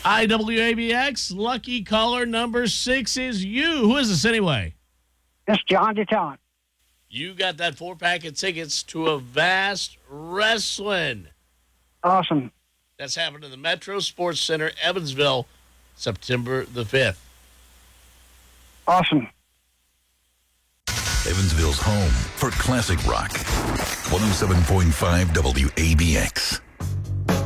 IWABX, lucky caller number 6 is you. Who is this anyway? It's John DeTon. You got that 4-pack of tickets to a Vast Wrestling. Awesome. That's happening in the Metro Sports Center, Evansville, September the 5th. Awesome. Evansville's home for classic rock. 107.5 WABX.